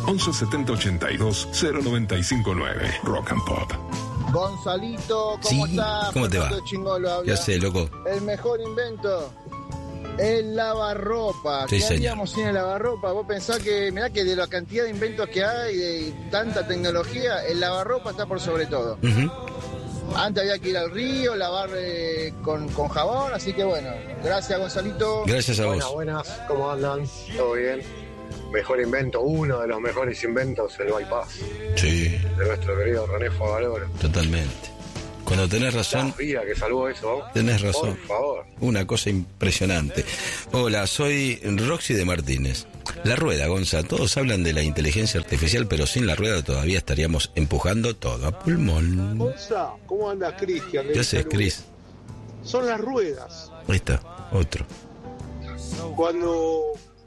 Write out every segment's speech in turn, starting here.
11 70 82 0959. Rock and Pop. Gonzalito, ¿cómo estás? ¿Cómo te va? Chingolo habla. Ya sé, loco. El mejor invento, el lavarropa. Sí, ¿Qué señor. haríamos sin el lavarropa? Vos pensás que, mirá que de la cantidad de inventos que hay, de tanta tecnología, el lavarropa está por sobre todo. Antes había que ir al río, lavar con jabón, así que bueno, gracias Gonzalito. Gracias a vos. Buenas, ¿cómo andan? ¿Todo bien? Mejor invento, uno de los mejores inventos, el bypass. Sí. De nuestro querido René Favaloro. Totalmente. Cuando tenés razón, La vida que salvó eso. tenés razón. Por favor. Una cosa impresionante. Hola, soy Roxy de Martínez. La rueda, Gonza. Todos hablan de la inteligencia artificial, pero sin la rueda todavía estaríamos empujando todo a pulmón. Gonza, ¿cómo anda Cristian? ¿Qué haces, Cris? Son las ruedas. Ahí está, otro. Cuando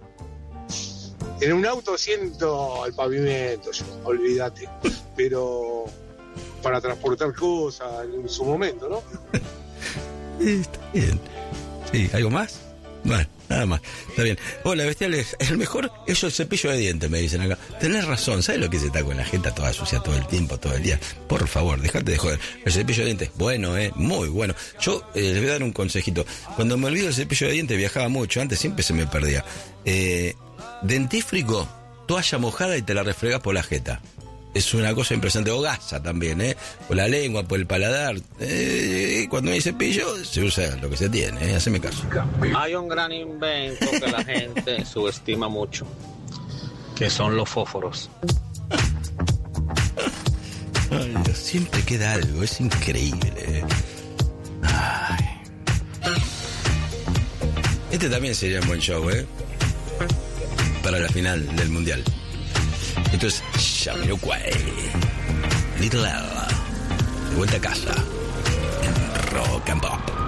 en un auto siento el pavimento, olvídate. Pero para transportar cosas en su momento, ¿no? Está bien. Sí, ¿algo más? Bueno, nada más. Está bien. Hola, bestiales. El mejor es el cepillo de dientes, me dicen acá. Tenés razón. ¿Sabes lo que se está con la jeta toda sucia todo el tiempo, todo el día? Por favor, dejate de joder. El cepillo de dientes, bueno, muy bueno. Yo les voy a dar un consejito. Cuando me olvido el cepillo de dientes, viajaba mucho. Antes siempre se me perdía. Dentífrico, toalla mojada y te la refregás por la jeta. Es una cosa impresionante. O gasa también, por la lengua, por el paladar. Cuando hay cepillo, se usa lo que se tiene, haceme caso. Hay un gran invento que la gente subestima mucho, que son los fósforos. Ay, Dios, siempre queda algo, es increíble. Ay. Este también sería un buen show, para la final del mundial. Entonces, Jamiroquai, Little Ella, de vuelta a casa, en Rock and Pop.